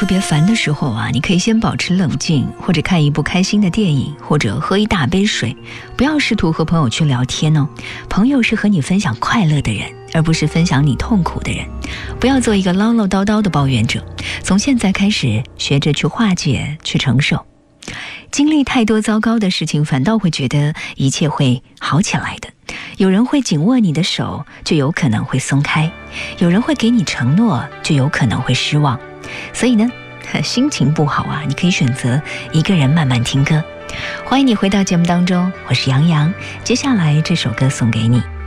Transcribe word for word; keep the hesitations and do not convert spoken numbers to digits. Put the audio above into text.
特别烦的时候啊，你可以先保持冷静，或者看一部开心的电影，或者喝一大杯水。不要试图和朋友去聊天哦，朋友是和你分享快乐的人，而不是分享你痛苦的人。不要做一个唠唠叨叨的抱怨者，从现在开始学着去化解，去承受。经历太多糟糕的事情，反倒会觉得一切会好起来的。有人会紧握你的手，就有可能会松开；有人会给你承诺，就有可能会失望。所以呢，心情不好啊，你可以选择一个人慢慢听歌。欢迎你回到节目当中，我是杨洋，接下来这首歌送给你。